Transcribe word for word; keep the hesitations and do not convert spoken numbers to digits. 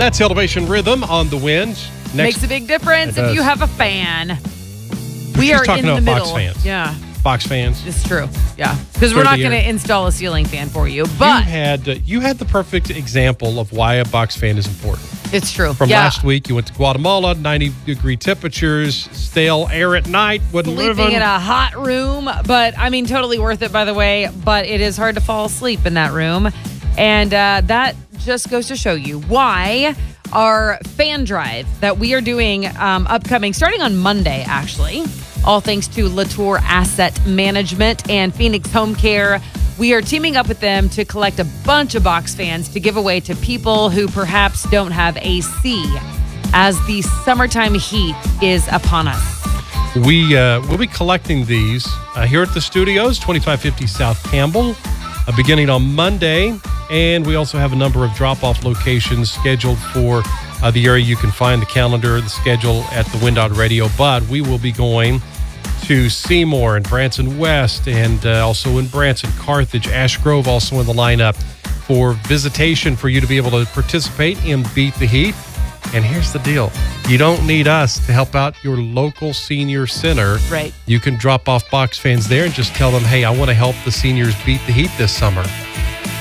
That's Elevation Rhythm on the wind. Next, Makes a big difference if you have a fan. We she's are talking in the about middle. Fox fans. Yeah. Fox fans. It's true. Yeah. Because Third we're not of the going to year. install a ceiling fan for you. But you had uh, you had the perfect example of why a box fan is important. it's true. From yeah. last week, you went to Guatemala, ninety degree temperatures, stale air at night, wouldn't live Sleeping in. in a hot room, but I mean, totally worth it, by the way. But it is hard to fall asleep in that room. And uh, that just goes to show you why our fan drive that we are doing um, upcoming, starting on Monday, actually, all thanks to Latour Asset Management and Phoenix Home Care. We are teaming up with them to collect a bunch of box fans to give away to people who perhaps don't have A C as the summertime heat is upon us. We uh, will be collecting these uh, here at the studios, twenty-five fifty South Campbell, uh, beginning on Monday. And we also have a number of drop-off locations scheduled for uh, the area. You can find the calendar, the schedule at the Wind On Radio. But we will be going to Seymour and Branson West, and uh, also in Branson, Carthage, Ash Grove, also in the lineup for visitation for you to be able to participate in Beat the Heat. And here's the deal. You don't need us to help out your local senior center. Right. You can drop off box fans there and just tell them, hey, I want to help the seniors beat the heat this summer.